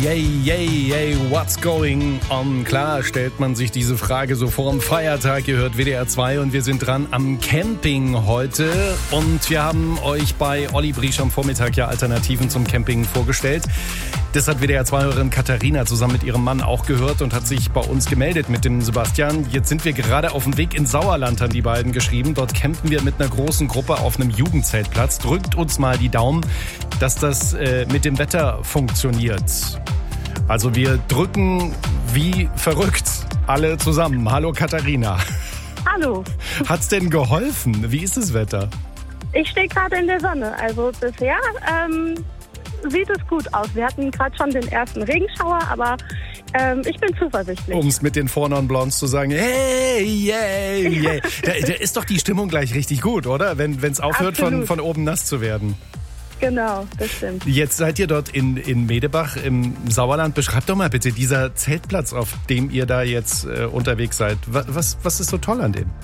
yay, what's going on? Klar stellt man sich diese Frage so vor dem Feiertag. Ihr hört WDR 2 und wir sind dran am Camping heute. Und wir haben euch bei Olli Briesch am Vormittag ja Alternativen zum Camping vorgestellt. Das hat WDR 2-Hörerin Katharina zusammen mit ihrem Mann auch gehört und hat sich bei uns gemeldet mit dem Sebastian. Jetzt sind wir gerade auf dem Weg ins Sauerland, haben die beiden geschrieben. Dort campen wir mit einer großen Gruppe auf einem Jugendzeltplatz. Drückt uns mal die Daumen, dass das mit dem Wetter funktioniert. Also wir drücken wie verrückt alle zusammen. Hallo Katharina. Hallo. Hat's denn geholfen? Wie ist das Wetter? Ich stehe gerade in der Sonne. Also bisher sieht es gut aus. Wir hatten gerade schon den ersten Regenschauer, aber ich bin zuversichtlich. Um es mit den Four Non Blondes zu sagen, hey, yay. Da ist doch die Stimmung gleich richtig gut, oder? Wenn es aufhört, von oben nass zu werden. Genau, das stimmt. Jetzt seid ihr dort in Medebach im Sauerland. Beschreibt doch mal bitte dieser Zeltplatz, auf dem ihr da jetzt unterwegs seid. Was ist so toll an dem?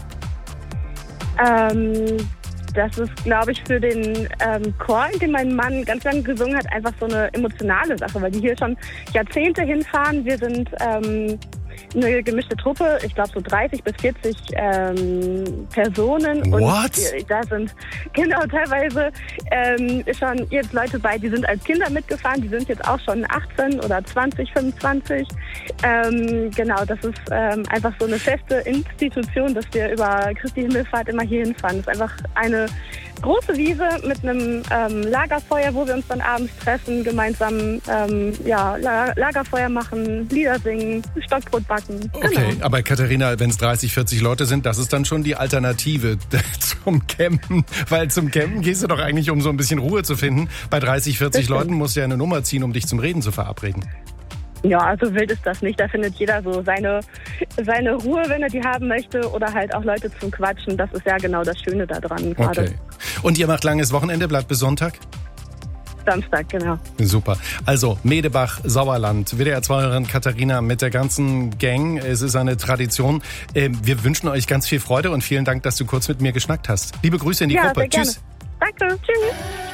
Das ist, glaube ich, für den Chor, in dem mein Mann ganz lange gesungen hat, einfach so eine emotionale Sache, weil die hier schon Jahrzehnte hinfahren. Wir sind eine gemischte Truppe, ich glaube so 30 bis 40 Personen. What? Und da sind teilweise schon jetzt Leute bei, die sind als Kinder mitgefahren, die sind jetzt auch schon 18 oder 20, 25. Das ist einfach so eine feste Institution, dass wir über Christi Himmelfahrt immer hier hinfahren. Das ist einfach eine große Wiese mit einem Lagerfeuer, wo wir uns dann abends treffen, gemeinsam Lagerfeuer machen, Lieder singen, Stockbrot backen. Okay, genau. Aber Katharina, wenn es 30, 40 Leute sind, das ist dann schon die Alternative zum Campen. Weil zum Campen gehst du doch eigentlich, um so ein bisschen Ruhe zu finden. Bei 30, 40 Leuten musst du ja eine Nummer ziehen, um dich zum Reden zu verabreden. Ja, also wild ist das nicht. Da findet jeder so seine Ruhe, wenn er die haben möchte, oder halt auch Leute zum Quatschen. Das ist ja genau das Schöne daran gerade. Okay. Und ihr macht langes Wochenende, bleibt bis Sonntag? Samstag, genau. Super. Also Medebach, Sauerland, WDR 2-Hörerin Katharina mit der ganzen Gang. Es ist eine Tradition. Wir wünschen euch ganz viel Freude und vielen Dank, dass du kurz mit mir geschnackt hast. Liebe Grüße in die Gruppe. Sehr gerne. Tschüss. Danke. Tschüss.